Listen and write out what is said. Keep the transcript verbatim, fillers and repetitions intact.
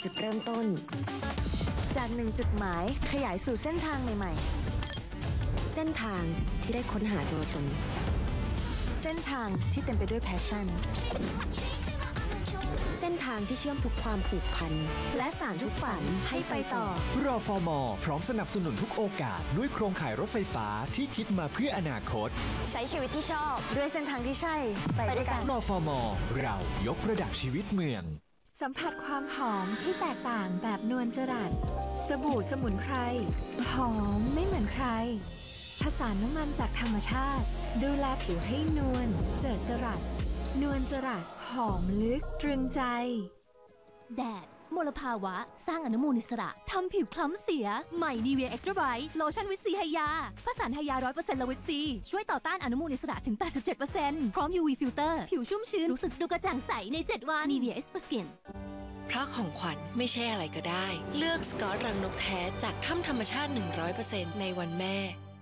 จุดเริ่มต้นจากหนึ่งจุดหมายขยายสู่เส้นทางใหม่ๆเส้นทางที่ได้ค้นหาตัวตนเส้นทางที่เต็มไปด้วยแพชชั่นเส้นทางที่เชื่อมทุกความผูกพันและสานทุกฝันให้ไปต่อรอ ฟอ มอ พร้อมสนับสนุนทุกโอกาสด้วยโครงข่ายรถไฟฟ้าที่คิดมาเพื่ออนาคตใช้ชีวิตที่ชอบด้วยเส้นทางที่ใช่ไปด้วยกันรอ ฟอ มอ เรายกระดับชีวิตเมืองสัมผัสความหอมที่แตกต่างแบบนวลจรัสสบู่สมุนไพรหอมไม่เหมือนใครผสานน้ำมันจากธรรมชาติดูแลผิวให้นวลเจิดจรัสนวลจรัสหอมลึกตรึงใจแดดมลภาวะสร้างอนุมูลอิสระทำผิวคล้ำเสียใหม่ นี วี เอ็กซ์ ตร้า Bright โลชั่นวิตซีไฮยาผสานไฮยา ร้อยเปอร์เซ็นต์ และวิตซีช่วยต่อต้านอนุมูลอิสระถึง แปดสิบเจ็ดเปอร์เซ็นต์ พร้อม ยู วี ฟิลเตอร์ผิวชุ่มชื้นรู้สึกดูกระจ่างใสในเจ็ดวัน นี วี เอ็กซ์ Skin เพราะของขวัญไม่ใช่อะไรก็ได้เลือกสกอตรังนกแท้จากถ้ำธรรมชาติ หนึ่งร้อยเปอร์เซ็นต์ ในวันแม่